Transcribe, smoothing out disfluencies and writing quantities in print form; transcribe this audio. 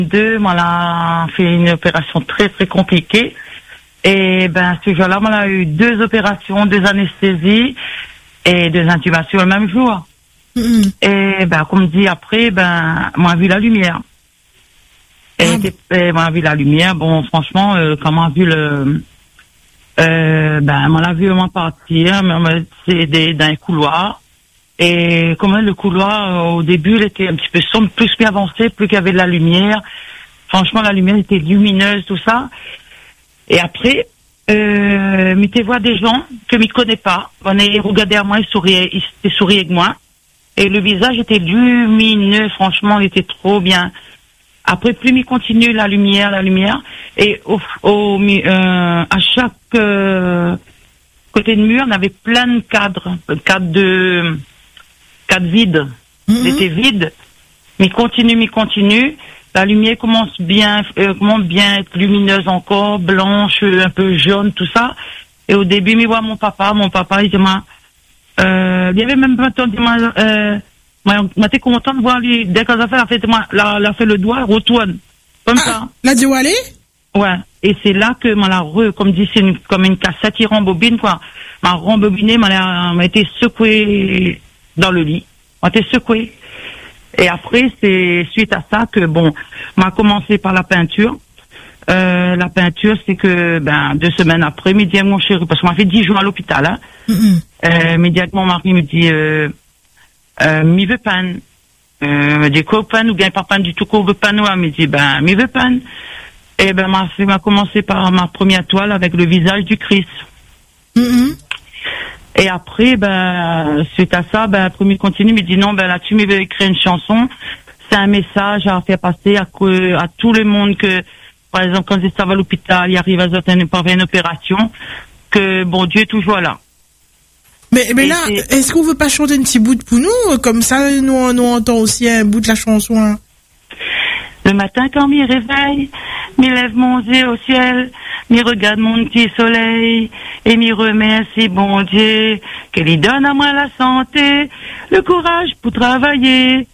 Deux, on a fait une opération très très compliquée. Et ben ce jour-là, on a eu 2 opérations, 2 anesthésies et 2 intubations le même jour. Et ben comme dit après, ben moi vu la lumière. Et moi vu la lumière. Bon franchement, quand on a vu le, ben on l'a vu vraiment partir, mais c'est dans un couloir. Et comme le couloir au début, il était un petit peu sombre, plus qu'il avançait, plus qu'il y avait de la lumière. Franchement, la lumière était lumineuse, tout ça. Et après, m'était voir des gens que m'y connais pas. On est regardé à moi, ils souriaient avec moi. Et le visage était lumineux, franchement, il était trop bien. Après, plus m'y continue la lumière. Et à chaque côté de mur, on avait plein de cadres vides. C'était vide. M'y continue. La lumière commence bien être lumineuse encore, blanche, un peu jaune, tout ça. Et au début, m'y voit mon papa, il dit moi, il y avait même pas de temps, moi, t'es content de voir lui, dès qu'on a fait, elle a fait le doigt, retourne. Comme ça. La dit où aller? Ouais. Et c'est là que, comme dit, c'est comme une cassette qui rembobine, quoi. M'a rembobiné, m'a été secouée dans le lit. M'a été secouée. Et après, c'est suite à ça que, m'a commencé par la peinture. La peinture, c'est que, 2 semaines après, me dit, mon chéri, parce qu'on m'a fait 10 jours à l'hôpital, me dit, mon mari me dit, m'y veut peindre. Me dit, quoi, peindre, ou bien pas peindre du tout, quoi, veut peindre, me dit, m'y veut peindre. Et m'a commencé par ma première toile avec le visage du Christ. Et après, suite à ça, premier continue, me dit non, là-dessus, il veut écrire une chanson. C'est un message à faire passer à tout le monde que, par exemple, quand ils sont à l'hôpital, il arrive à une opération, que bon Dieu est toujours là. Mais là, est-ce qu'on veut pas chanter un petit bout pour nous? Comme ça, nous entend aussi un bout de la chanson, hein. Le matin, quand m'y réveille, m'y lève mon yeux au ciel, m'y regarde mon petit soleil, et m'y remercie, bon Dieu, qu'il y donne à moi la santé, le courage pour travailler,